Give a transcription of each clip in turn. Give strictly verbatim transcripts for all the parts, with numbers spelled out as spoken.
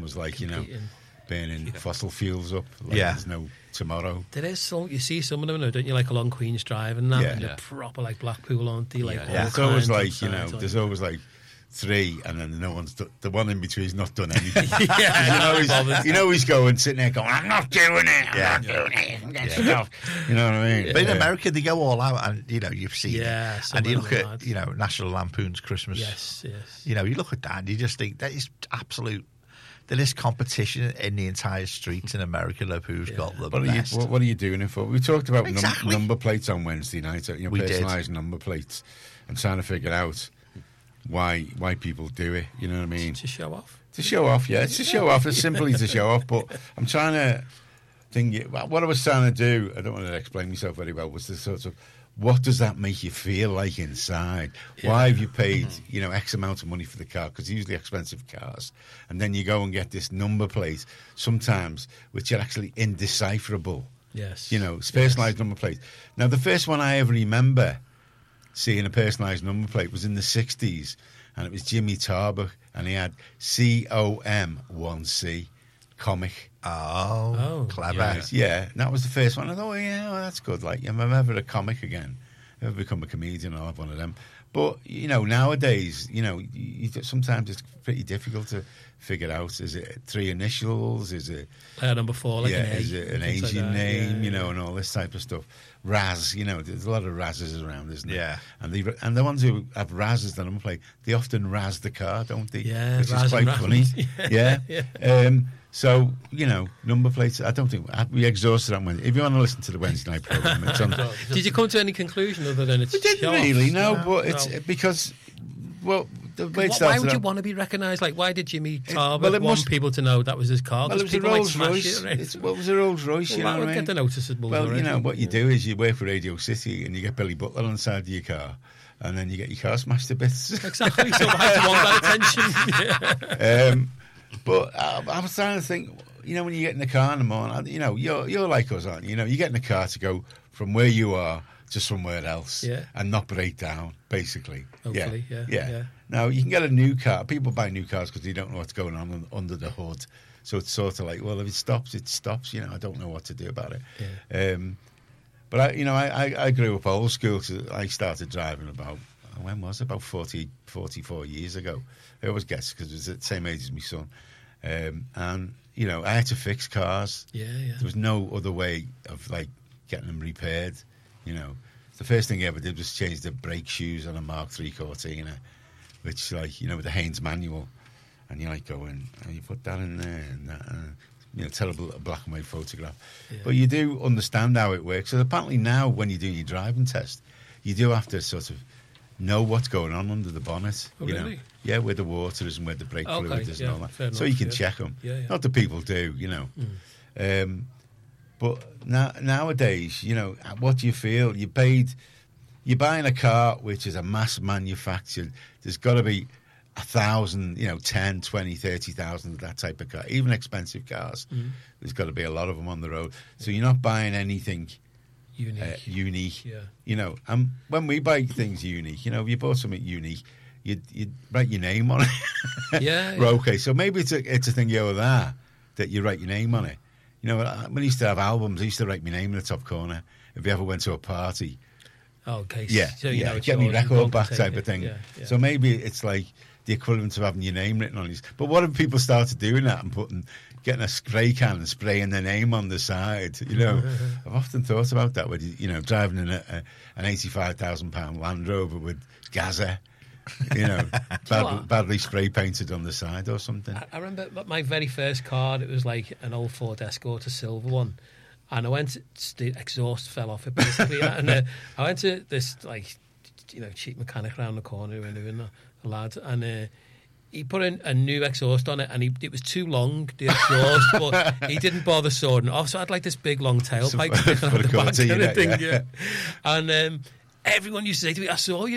was like, you know, Competing. burning fossil fuels up. Like Yeah. there's no tomorrow. There is some, you see some of them, don't you, like along Queen's Drive and that, Yeah. and they're Yeah. proper like Blackpool, aren't they? Like, Yeah. all Yeah. It's always kinds of like, you know, signs on there's it. always like three, and then no one's do- the one in between's not done anything. Yeah, you know, he's, you know, he's going sitting there going, "I'm not doing it. I'm Yeah. not doing it. I'm getting stuff." You know what I mean? But in Yeah. America, they go all out, and you know you've seen Yeah, it. some And you of look them at are mad. you know National Lampoon's Christmas. Yes, yes. You know, you look at that, and you just think that is absolute. There is competition in the entire streets in America of who's Yeah. got the What are, you, best. what, what are you doing it for? We talked about num- Exactly. number plates on Wednesday night, you know, We did. personalised number plates, and trying to figure out why why people do it. You know what I mean? To show off. To show off, yeah, it's to show off. It's simply to show off. But I'm trying to think. What I was trying to do, I don't want to explain myself very well, was the sort of what does that make you feel like inside? Why have you paid, you know, X amount of money for the car? Because usually expensive cars, and then you go and get this number plate sometimes, which are actually indecipherable. Yes. You know, it's personalised number plate. Now, the first one I ever remember seeing a personalised number plate was in the sixties, and it was Jimmy Tarbuck, and he had C O M one C, comic. oh, Oh, clever. Right, yeah, and that was the first one. I thought, oh, yeah, well, that's good. Like, if I'm ever a comic again, if I ever become a comedian, I'll have one of them. But, you know, nowadays, you know, you, you, sometimes it's pretty difficult to figure out. Is it three initials? Is it... Player number four, like yeah, an A. is it an things like Asian that. name, Yeah, you know, yeah. and all this type of stuff. Raz, you know, there's a lot of Razes around, isn't there? Yeah. And the and the ones who have Razes that I'm playing, they often Raz the car, don't they? Yeah, which Raz is quite and funny. Raz. yeah. Yeah. Um, so you know, number plates. I don't think we exhausted that one. If you want to listen to the Wednesday night program, it's on. Did you come to any conclusion other than it's We didn't show-offs? really, no, No, but it's no. because well, the way it Why, started why would you out- want to be recognised? Like, why did Jimmy Tarbuck well, it want must- people to know that was his car? Well, it 'Cause was a people like Rolls smash Royce. it, right? It's, well, it was a Rolls Royce, Well, you that know would what I mean? get the noticeables Well, already. you know, what you do is you work for Radio City and you get Billy Butler on the side of your car, and then you get your car smashed to bits. Exactly. So why do you want that attention? Yeah. um, but I, I was trying to think, you know, when you get in the car in the morning, you know, you're, you're like us, aren't you? You know, you get in the car to go from where you are to somewhere else Yeah. and not break down, basically. Hopefully, yeah, yeah. yeah. Now, you can get a new car. People buy new cars because they don't know what's going on un- under the hood. So it's sort of like, well, if it stops, it stops. You know, I don't know what to do about it. Yeah. Um, but, I, you know, I, I, I grew up old school. So I started driving about, when was it? About forty, forty-four years ago. I always guess because it was at the same age as my son. Um, and, you know, I had to fix cars. Yeah, yeah. There was no other way of, like, getting them repaired, you know. The first thing I ever did was change the brake shoes on a Mark three Cortina, which, like, you know, with the Haynes manual. And you're like going, oh, you put that in there and that, uh, you know, terrible black and white photograph. Yeah. But you do understand how it works. So apparently now when you're doing your driving test, you do have to sort of know what's going on under the bonnet. Oh, you know? really? Yeah, where the water is and where the brake Okay, fluid is yeah, and all fair that. So enough, you can yeah. check them. Yeah, yeah. Not that people do, you know. Mm. Um, but now, nowadays, you know, what do you feel? You paid, you're buying a car which is a mass manufactured. There's got to be a thousand, you know, ten, twenty, thirty thousand of that type of car. Even expensive cars, Mm. there's got to be a lot of them on the road. So you're not buying anything Unique. uh, unique. Yeah. You know, and when we buy things unique, you know, if you bought something unique, you'd, you'd write your name on it. Yeah, Well, yeah. okay, so maybe it's a, it's a thing over there that you write your name on it. You know, when I used to have albums, I used to write my name in the top corner. If you ever went to a party, Oh, okay. yeah, So, you yeah, know, it's get me yours, you record don't back take type it. of thing. Yeah, yeah. So maybe it's like the equivalent of having your name written on it. But what if people started doing that and putting, getting a spray can and spraying their name on the side? You know, I've often thought about that. With you know, driving in a, a, an eighty-five thousand pound Land Rover with Gaza, you know, bad, what? badly spray painted on the side or something. I, I remember my very first car, it was like an old Ford Escort, a silver one. And I went, the exhaust fell off it basically. and uh, I went to this, like, you know, cheap mechanic around the corner and doing a, a lad. And uh, he put in a new exhaust on it, and he, it was too long, the exhaust, but he didn't bother sorting it off. So I had like this big long tailpipe For sticking out the the back Cortina, kind of thing, yeah. yeah. And um, everyone used to say to me, I saw you.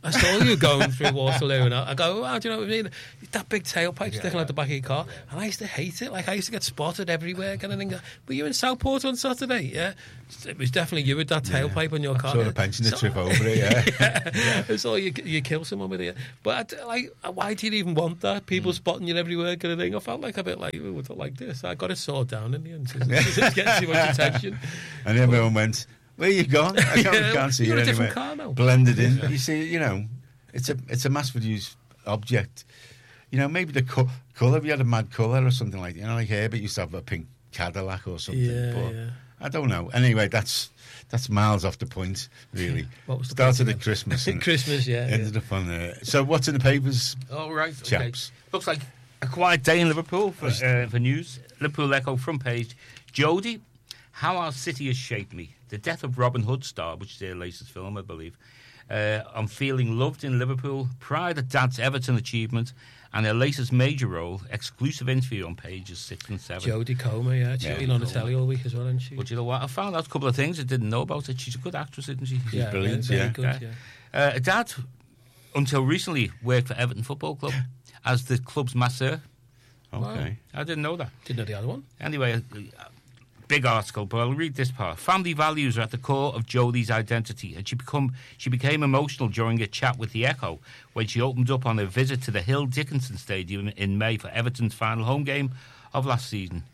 I saw you going through Waterloo, and I, I go, how do you know what I mean? That big tailpipe Yeah, sticking yeah. out the back of your car. And I used to hate it. Like, I used to get spotted everywhere. Kind of thing. Were you in Southport on Saturday? Yeah. It was definitely you with that tailpipe on your car. Sort of pension to trip over it, yeah. yeah. It's all you, you kill someone with it. But, I, like, why do you even want that? People spotting you everywhere, kind of thing. I felt like a bit like, oh, what's it like this? I got it sawed down in the end. It's just getting too much attention. And everyone went, where you gone? I can't, Yeah, can't see you're you a different anywhere. car now. Blended in. You see, you know, it's a it's a mass-produced object. You know, maybe the co- colour, if you had a mad colour or something like that. You know, like Herbert used to have a pink Cadillac or something. Yeah, but yeah. I don't know. Anyway, that's that's miles off the point, really. What was the Started point at again? Christmas. And Christmas, yeah. ended yeah. up on there. So what's in the papers? Oh, right. Okay. Chaps. Looks like a quiet day in Liverpool for, uh, for news. Liverpool Echo front page. Jodie, how our city has shaped me. The death of Robin Hood star, which is their latest film, I believe. Uh, I'm feeling loved in Liverpool. Pride at Dad's Everton achievement. And her latest major role, exclusive interview on pages six and seven. Jodie Comer, yeah. She's Yeah, been on the Comer. telly all week as well, hasn't she? But you know what? I found out a couple of things I didn't know about it. She's a good actress, isn't she? yeah, brilliant, very, yeah. very good, Yeah. yeah. Uh, Dad, until recently, worked for Everton Football Club as the club's masseur. Okay. I didn't know that. Didn't know the other one. Anyway, uh, big article, but I'll read this part. Family values are at the core of Jodie's identity, and she become she became emotional during a chat with the Echo when she opened up on a visit to the Hill Dickinson Stadium in May for Everton's final home game of last season.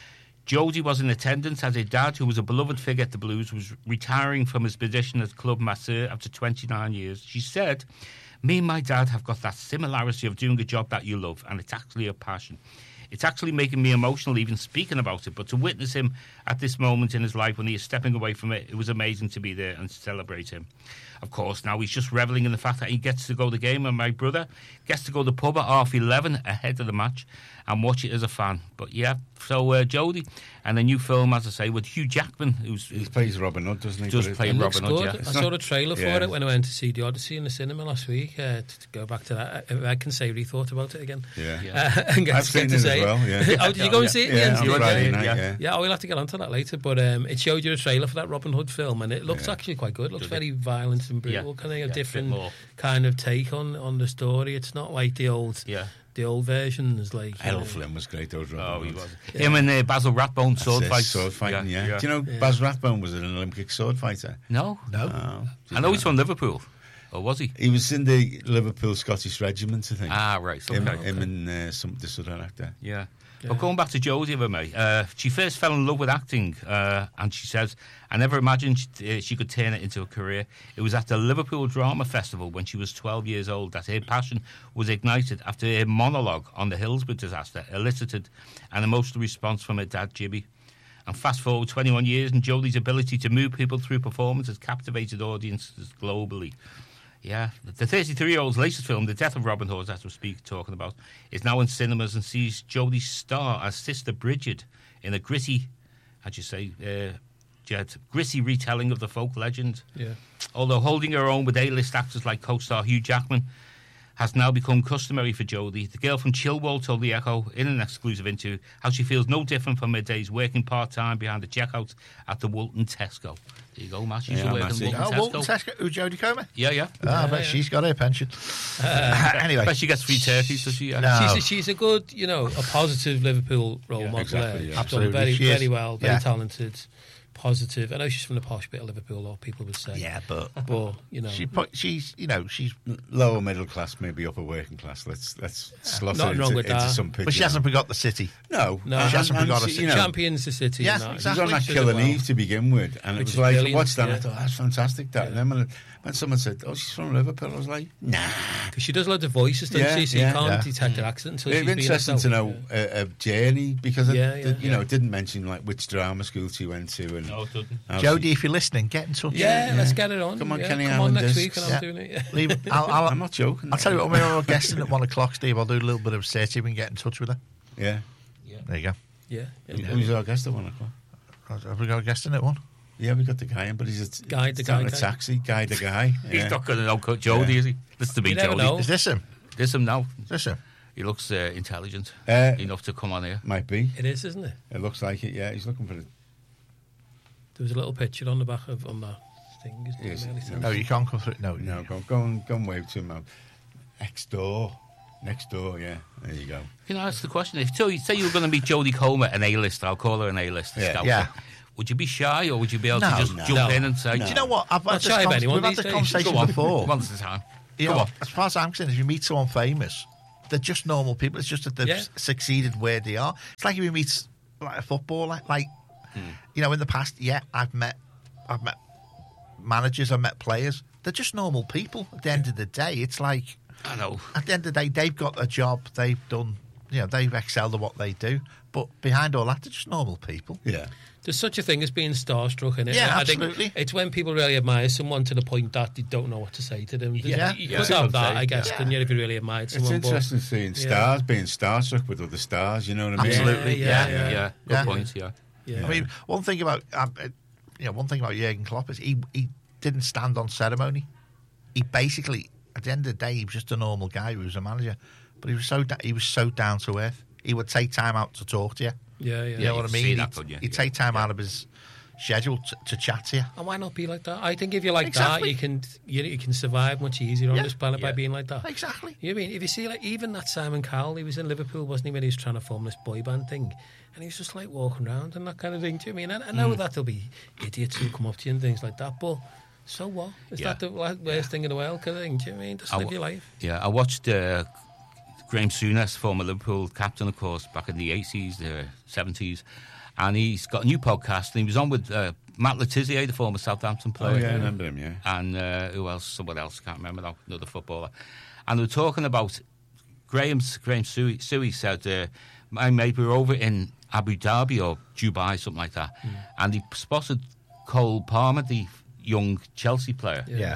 Jodie was in attendance as her dad, who was a beloved figure at the Blues, was retiring from his position as club masseur after twenty-nine years. She said, "Me and my dad have got that similarity of doing a job that you love, and it's actually a passion. It's actually making me emotional even speaking about it, but to witness him at this moment in his life when he is stepping away from it, it was amazing to be there and celebrate him. Of course, now he's just revelling in the fact that he gets to go to the game, and my brother gets to go to the pub at half eleven ahead of the match and watch it as a fan. But yeah, so uh, Jodie, and a new film, as I say, with Hugh Jackman, who's He plays Robin Hood, doesn't he? Does But it- play It looks Robin Hood, good. yeah. I It's saw not- the trailer for yeah. it when I went to see The Odyssey in the cinema last week. Uh, to, to go back to that, I, I can say what he thought about it again. Yeah. Yeah. Uh, and get, I've get seen to it as say well, yeah. oh, did you go and see it? in the Yeah, end? on You went Friday there, night, yeah. yeah. Yeah, we'll have to get onto that later. But um, it showed you a trailer for that Robin Hood film, and it looks Yeah. actually quite good. It looks Does it? very violent and brutal. Yeah. Kind of a Yeah, a bit different more. kind of take on, on the story. It's not like the old Yeah. the old versions. Like you Errol know. Flynn was great, though. Robin Oh, he Hood. was. Yeah. Him and uh, Basil Rathbone That's sword it, fight. Sword fighting, yeah. Do you know Yeah. Baz Rathbone was an Olympic sword fighter? No. No. Oh, I know he's from Liverpool. Or was he? He was in the Liverpool Scottish Regiment, I think. Ah, right. Okay. Him, him and uh, some this other actor. Yeah. Yeah. But going back to Jodie, if I may, uh, she first fell in love with acting, uh, and she says, I never imagined she, uh, she could turn it into a career. It was at the Liverpool Drama Festival when she was twelve years old that her passion was ignited after her monologue on the Hillsborough disaster elicited an emotional response from her dad, Jimmy. And fast forward twenty-one years, and Jodie's ability to move people through performance has captivated audiences globally. Yeah, the thirty-three-year-old's latest film, The Death of Robin Hood, as we're speaking, talking about, is now in cinemas and sees Jodie star as Sister Bridget in a gritty, how'd you say, uh, Jed, gritty retelling of the folk legend. Yeah. Although holding her own with A-list actors like co-star Hugh Jackman has now become customary for Jodie. The girl from Chilwell told The Echo in an exclusive interview how she feels no different from her days working part-time behind the checkout at the Walton Tesco. There you go, Matt. She's Yeah, working at Matty. Walton Oh, Tesco. Walton Tesco. Who, Jodie Comer? Yeah, yeah. Ah, I bet yeah. she's got her pension. anyway. Bet she gets free turkeys, does she? Yeah. No. She's a, she's a good, you know, a positive Liverpool role Yeah, model. exactly, there. yeah. She's Absolutely, done very, she is. very well, very Yeah. talented, positive. I know she's from the posh bit of Liverpool, or people would say. Yeah, but But, you know, she, po- she's, you know, she's, Lower middle class, maybe upper working class. Let's let's slot Nothing it wrong into, with into that. some picture. but she hasn't forgot the city. No, No, and- she hasn't and forgot her she- city. you know, champions the city. Yes, and that. exactly. She was on that She does it Killing well. Eve to begin with, and it Which was is like, brilliant, what's that? yeah. I thought, that's fantastic, that. Yeah. And then when, when someone said, oh, she's from Liverpool, I was like, nah. Because she does loads of voices, doesn't Yeah, she? So yeah. you can't Yeah. detect her accent until It'd she's be been interesting herself. to know a, a journey, because, Yeah, it, yeah, you know, yeah. it didn't mention like which drama school she went to. And No, it doesn't. how Jodie, she- if you're listening, get in touch. Yeah, let's get it on. Come on, yeah, Kenny come on Allen next discs. week and I'm Yeah. doing it. Yeah. Leave, I'll, I'll, I'm not joking. I'll tell you what, when we're guesting at one o'clock, Steve, I'll do a little bit of research if we can get in touch with her. Yeah. There you go. Yeah, yeah. Who- Who's our guest at one o'clock? Have we got a guest in at one? Yeah, we got the guy in, but he's a, Guy, the he's guy, not in a guy. taxi. Guy, the guy. He's Yeah. not going to know Jodie, Yeah. is he? This to be You never Jodie. know. Is this him? This him now. Is this him? He looks uh, intelligent Uh, enough to come on here. Might be. It is, isn't it? It looks like it. Yeah, he's looking for it. There was a little picture on the back of on that thing. Isn't Yes, it? Early no. things. No, you can't come through. No, No, no. go, go and go and wave to him. man. Next door. Next door, yeah. There you go. Can I ask the question? If so, say you were going to meet Jodie Comer, an A-list, I'll call her an A-list. Yeah. scouser, Yeah. Would you be shy, or would you be able No, to just no. jump No. in and say, Do you know what? I've Not had this, shy of con- anyone we've had these this days. conversation Go on, before. once at a time. You Go know, on. as far as I'm concerned, if you meet someone famous, they're just normal people. It's just that they've Yeah. s- succeeded where they are. It's like if you meet like a footballer, like you know, in the past, yeah, I've met, I've met managers, I've met players. They're just normal people. At the end of the day, it's like I know. at the end of the day, they've got a job, they've done, you know, they've excelled at what they do. But behind all that, they're just normal people. Yeah. There's such a thing as being starstruck in it. Yeah, I think absolutely. it's when people really admire someone to the point that they don't know what to say to them. Yeah. you Yeah. could have that, I guess, Yeah. couldn't you, if you really admired It's someone. but- interesting seeing stars being starstruck with other stars, you know what I mean? Absolutely. Yeah, Yeah, yeah, yeah. Good Yeah. point, yeah. Yeah. I mean, one thing about um, uh, you know, one thing about Jurgen Klopp is he he didn't stand on ceremony. He basically, at the end of the day, he was just a normal guy who was a manager, but he was so da- he was so down to earth. He would take time out to talk to you. yeah, yeah. You know you what I could mean? see He'd, that, couldn't you? he'd Yeah. take time out of his schedule to, to chat to you. And why not be like that? I think if you're like Exactly. that, you can you, you can survive much easier on Yeah. this planet by Yeah. being like that. Exactly. You know what I mean? If you see, like, even that Simon Cowell, he was in Liverpool, wasn't he, when he was trying to form this boy band thing? And he was just like walking around and that kind of thing. Do you know what I mean? I, I know that there'll be idiots who come up to you and things like that, but so what? Is Yeah. that the la- worst thing in the world kind of thing? Do you know what I mean? Just I live w- your life. Yeah, I watched uh, Graham Souness, former Liverpool captain, of course, back in the eighties, the seventies, and he's got a new podcast, and he was on with uh, Matt Letizia, the former Southampton Oh, player. yeah, I remember him, yeah. And uh, who else? Someone else, I can't remember now, another footballer. And they were talking about Graham's, Graham Suey, Suey said, uh, my mate, we were over in Abu Dhabi or Dubai, something like that, Mm. and he spotted Cole Palmer, the young Chelsea player. Yeah.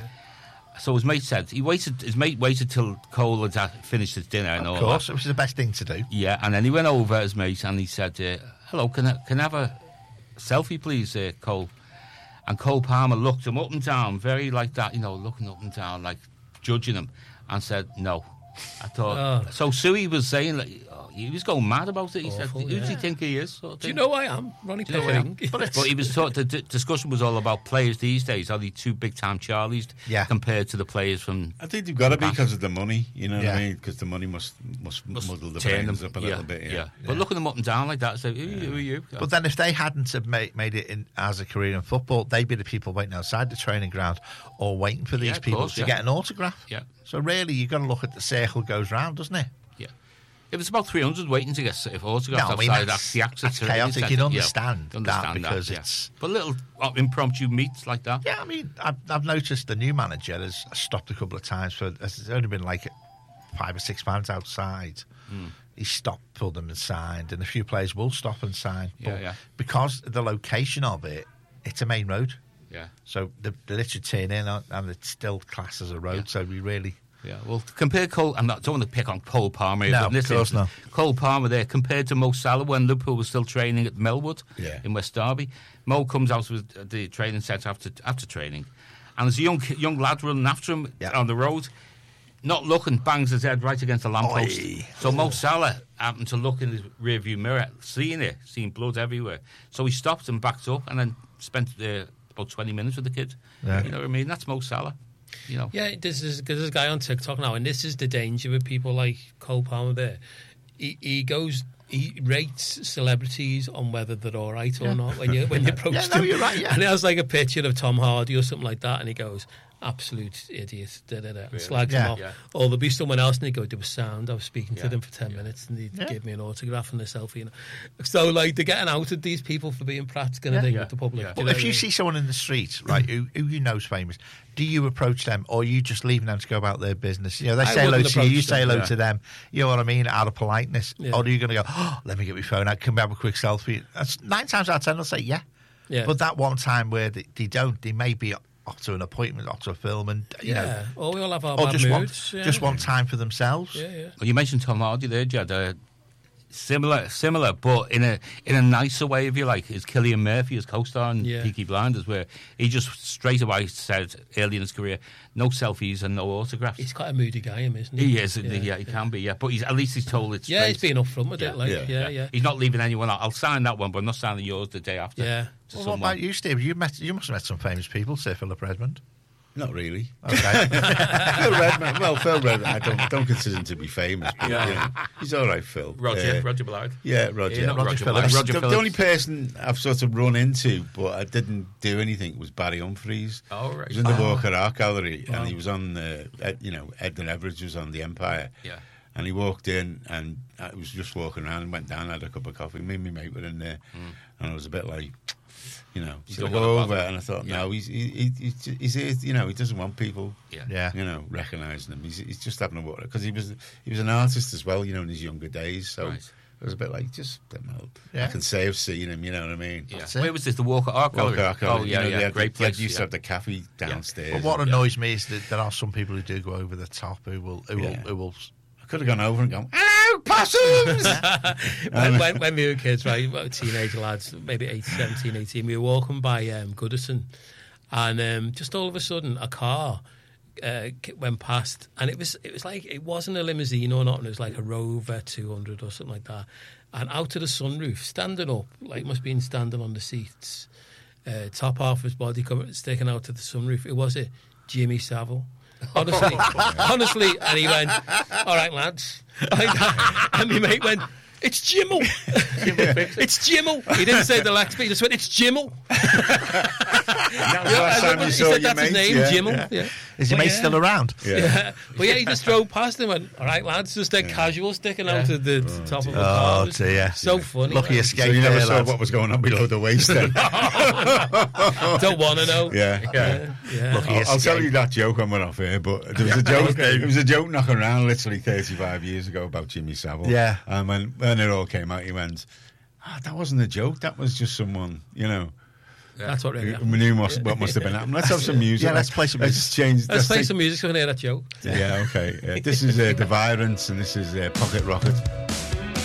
So his mate said, he waited, his mate waited till Cole had had finished his dinner and all Of that. course, it was the best thing to do. Yeah, and then he went over his mate and he said, uh, hello, can I, can I have a selfie, please, uh, Cole? And Cole Palmer looked him up and down, very like that, you know, looking up and down, like judging him, and said, no. I thought, Oh. so Suey was saying, like, oh, he was going mad about it. He Awful, said, who does he yeah. think he is? Sort of Do you thing. know who I am? Ronnie Do you know who I am? Pickering. But he was taught, the d- discussion was all about players these days. Are they two big time Charlies Yeah. compared to the players from I think they've got to be Past. because of the money, you know what Yeah. I mean? Because the money must must, must muddle the turn brains them up a yeah, little bit, yeah. But looking them up and down like that, so who, who are you? But then if they hadn't have made, made it in, as a career in football, they'd be the people waiting outside the training ground or waiting for these Yeah, of people course, to yeah. get an autograph. Yeah. So really, you've got to look at the circle goes round, doesn't it? Yeah. It was about three hundred waiting to get s- autographs No, I mean, outside that's- the access that's to chaotic. Centre. You'd Yeah, understand that understand because yeah. it's- But little uh, impromptu meets like that. Yeah, I mean, I've, I've noticed the new manager has stopped a couple of times for. There's only been like five or six fans outside. Hmm. He stopped for them and signed, and a few players will stop and sign. Yeah, But yeah. because the location of it, it's a main road, Yeah. so they, they literally turn in on- and it's still classed as a road. Yeah. So we really. Yeah, well, compare Cole. I'm not. Don't want to pick on Cole Palmer. No, but in this of course instance, Cole Palmer there compared to Mo Salah when Liverpool was still training at Melwood Yeah. in West Derby. Mo comes out with the training centre after after training, and there's a young young lad running after him Yeah. on the road, not looking, bangs his head right against the lamppost. Oi. So Mo Salah happened to look in his rearview mirror, seeing it, seeing blood everywhere. So he stopped and backed up, and then spent uh, about twenty minutes with the kid. Yeah. You know what I mean? That's Mo Salah. You know. Yeah, this is because there's a guy on TikTok now, and this is the danger with people like Cole Palmer. There, he, he goes, he rates celebrities on whether they're all right or not when you when you approach Yeah, them. no, you're right, yeah. And he has like a picture of Tom Hardy or something like that, and he goes, "Absolute idiot," da, da, da, and slags Yeah. him off. Yeah. Or there'll be someone else, and they go, "There was sound. I was speaking to Yeah. them for ten minutes, and they Yeah. gave me an autograph and a selfie." You know? So like they're getting out of these people for being prats kind of Yeah. thing Yeah. with the public. Yeah. Do you Well, know if what I you mean? see someone in the street, right, who, who you know is famous, do you approach them or are you just leaving them to go about their business? You know, they I say hello wouldn't to you, you approach say them, hello yeah. to them, you know what I mean, out of politeness. Yeah. Or are you going to go, oh, let me get my phone out, can we have a quick selfie? That's nine times out of ten, they'll say yeah. Yeah. But that one time where they, they don't, they may be off to an appointment, off to a film, and, you know, yeah, or we all have our or bad just want, moods. yeah. just want time for themselves. Yeah, yeah. Well, you mentioned Tom Hardy there, Jed. Uh, Similar, similar, but in a in a nicer way, if you like, is Cillian Murphy as co-star in Yeah. Peaky Blinders, where he just straight away said early in his career, no selfies and no autographs. He's quite a moody guy, him, isn't he? He is, yeah, yeah he can be, yeah. But he's at least he's told it. Yeah, he's straight. been upfront with Yeah. it. Like, Yeah. yeah, yeah. He's not leaving anyone out. I'll sign that one, but I'm not signing yours the day after. Yeah. to Well, what someone. about you, Steve? You met, you must have met some famous people, Sir Philip Redmond. Not really. Okay. Phil Redman. Well, Phil Redman. I don't don't consider him to be famous. But, Yeah. you know, he's all right, Phil. Roger, Uh, Roger Ballard. Yeah, Roger. Yeah, not Roger Roger, Phillips. Ballard, Roger the, the Phillips. only person I've sort of run into, but I didn't do anything, was Barry Humphries. Oh, right. He was in the Oh. Walker Art Gallery, Wow. and he was on, uh, Ed, you know, Edwin Everett was on The Empire. Yeah. And he walked in, and I was just walking around, and went down, had a cup of coffee. Me and my mate were in there, and I was a bit like, you know, You should I don't go wanna over? bother. And I thought, Yeah. no, he's, he, he, he's, he's, he's, you know, he doesn't want people. Yeah. Yeah. You know, recognising him. He's, he's just having a water because he was he was an artist as well. You know, in his younger days. So Right. it was a bit like just I don't know. Yeah. I can say I've seen him. You know what I mean? Yeah. That's it. Where was this? The Walker Art Gallery? Walker Art Gallery, Oh, you yeah, know, yeah. they had- Great they had- place. used to yeah. have the cafe downstairs. But what and annoys me is that there are some people who do go over the top who will who will, Yeah. who will I could have gone over and gone, hello, possums! when, when, when we were kids, right, well, teenage lads, maybe eighteen, seventeen, eighteen, we were walking by um, Goodison, and um, just all of a sudden, a car uh, went past, and it was it was like it wasn't a limousine or nothing. It was like a Rover two hundred or something like that, and out of the sunroof, standing up, like must have been standing on the seats, uh, top half of his body coming sticking out of the sunroof. It was it Jimmy Savile. Honestly, honestly, and he went, "All right, lads," like that. And my mate went, "It's Jimmel, it's Jimmel." He didn't say the Lex, but he just went, "It's Jimmel." That was the last And time you he saw said your that's his mate, name, yeah. Jimmel. Yeah. is your Well, mate yeah. still around? Yeah. Yeah. But yeah, he just drove past and went, "All right, lads," just a casual sticking out Yeah. of the Oh, top of the Oh, car. It was dear. So funny. Lucky man. escape So you never there, saw lads. what was going on below the waist then? Don't want to know. Yeah. Yeah. yeah. Lucky I'll, I'll tell escape. you that joke I went off here, but there was a joke. There was a joke knocking around literally thirty-five years ago about Jimmy Savile. Yeah. and when when it all came out, he went, "Ah, that wasn't a joke. That was just someone, you know." That's what really We happened. knew what, what must have been happening. Let's have some music. Yeah, let's play some Let's music. just change. Let's play take- some music so we can hear that joke. Yeah, okay. Uh, this is uh, The Virants, and this is uh, Pocket Rocket.